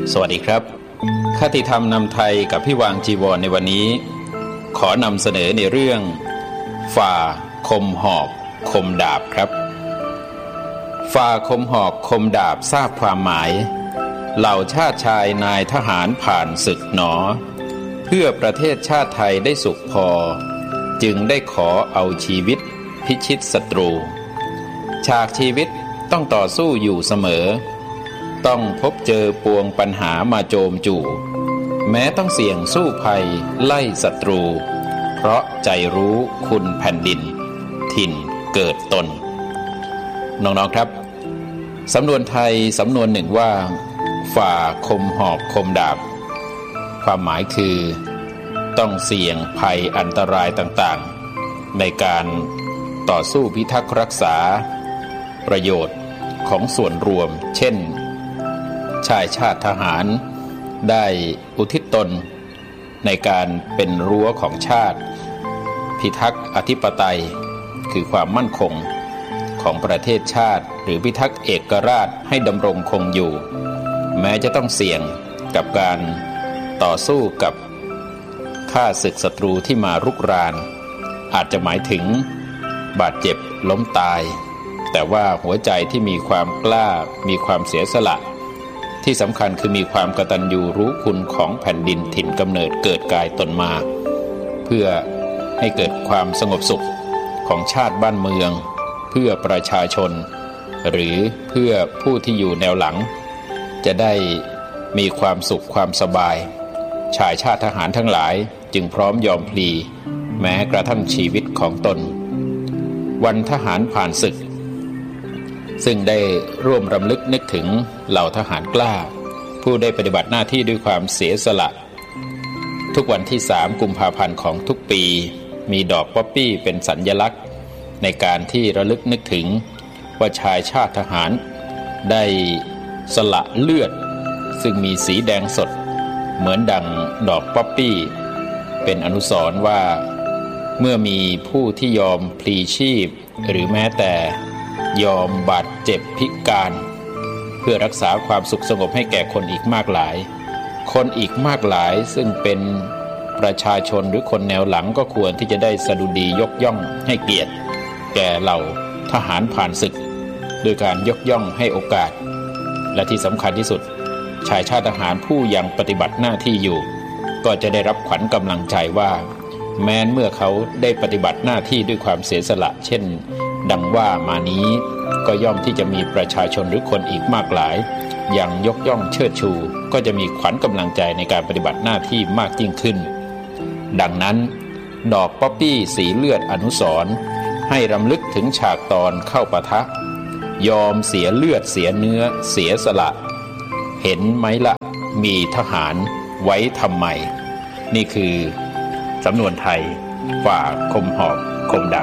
สวัสดีครับคติธรรมนำไทยกับพี่วางจีวรในวันนี้ขอนำเสนอในเรื่องฝ่าคมหอกคมดาบครับฝ่าคมหอกคมดาบทราบความหมายเหล่าชาติชายนายทหารผ่านศึกหนอเพื่อประเทศชาติไทยได้สุขพอจึงได้ขอเอาชีวิตพิชิตศัตรูฉากชีวิตต้องต่อสู้อยู่เสมอต้องพบเจอปวงปัญหามาโจมจู่แม้ต้องเสี่ยงสู้ภัยไล่ศัตรูเพราะใจรู้คุณแผ่นดินถิ่นเกิดตนน้องๆครับสำนวนไทยสำนวนหนึ่งว่าฝ่าคมหอกคมดาบความหมายคือต้องเสี่ยงภัยอันตรายต่างๆในการต่อสู้พิทักษ์รักษาประโยชน์ของส่วนรวมเช่นชายชาติทหารได้อุทิศตนในการเป็นรั้วของชาติพิทักษ์อธิปไตยคือความมั่นคงของประเทศชาติหรือพิทักษ์เอกราชให้ดำรงคงอยู่แม้จะต้องเสี่ยงกับการต่อสู้กับข้าศึกศัตรูที่มารุกรานอาจจะหมายถึงบาดเจ็บล้มตายแต่ว่าหัวใจที่มีความกล้ามีความเสียสละที่สำคัญคือมีความกตัญญูรู้คุณของแผ่นดินถิ่นกำเนิดเกิดกายตนมาเพื่อให้เกิดความสงบสุขของชาติบ้านเมืองเพื่อประชาชนหรือเพื่อผู้ที่อยู่แนวหลังจะได้มีความสุขความสบายชายชาติทหารทั้งหลายจึงพร้อมยอมพลีแม้กระทั่งชีวิตของตนวันทหารผ่านศึกซึ่งได้ร่วมรำลึกนึกถึงเหล่าทหารกล้าผู้ได้ปฏิบัติหน้าที่ด้วยความเสียสละทุกวันที่3 กุมภาพันธ์ของทุกปีมีดอกป๊อปปี้เป็นสัญลักษณ์ในการที่ระลึกนึกถึงว่าชายชาติทหารได้สละเลือดซึ่งมีสีแดงสดเหมือนดังดอกป๊อปปี้เป็นอนุสรณ์ว่าเมื่อมีผู้ที่ยอมพลีชีพหรือแม้แต่ยอมบาดเจ็บพิการเพื่อรักษาความสุขสงบให้แก่คนอีกมากหลายคนอีกมากหลายซึ่งเป็นประชาชนหรือคนแนวหลังก็ควรที่จะได้สดุดียกย่องให้เกียรติแก่เหล่าทหารผ่านศึกโดยการยกย่องให้โอกาสและที่สำคัญที่สุดชายชาติทหารผู้ยังปฏิบัติหน้าที่อยู่ก็จะได้รับขวัญกำลังใจว่าแม้เมื่อเขาได้ปฏิบัติหน้าที่ด้วยความเสียสละเช่นดังว่ามานี้ก็ย่อมที่จะมีประชาชนหรือคนอีกมากหลายยังยกย่องเชิดชูก็จะมีขวัญกำลังใจในการปฏิบัติหน้าที่มากยิ่งขึ้นดังนั้นดอกป๊อปปี้สีเลือดอนุสรณ์ให้รำลึกถึงฉากตอนเข้าปะทะยอมเสียเลือดเสียเนื้อเสียสละเห็นไหมละมีทหารไว้ทำไมนี่คือสำนวนไทยฝ่าคมหอกคมดาบ